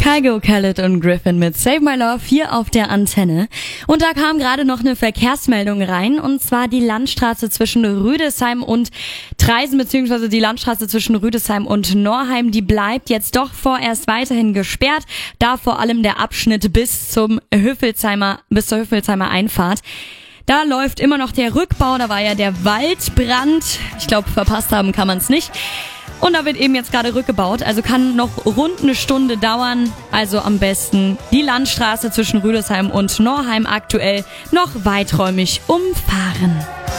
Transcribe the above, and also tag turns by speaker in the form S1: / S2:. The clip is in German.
S1: Kygo, Khaled und Griffin mit Save My Love hier auf der Antenne. Und da kam gerade noch eine Verkehrsmeldung rein, und zwar die Landstraße zwischen Rüdesheim und Traisen, beziehungsweise die Landstraße zwischen Rüdesheim und Norheim, die bleibt jetzt doch vorerst weiterhin gesperrt, da vor allem der Abschnitt bis zur Hüffelsheimer Einfahrt. Da läuft immer noch der Rückbau, da war ja der Waldbrand. Ich glaube, verpasst haben kann man es nicht. Und da wird eben jetzt gerade rückgebaut, also kann noch rund eine Stunde dauern. Also am besten die Landstraße zwischen Rüdesheim und Norheim aktuell noch weiträumig umfahren.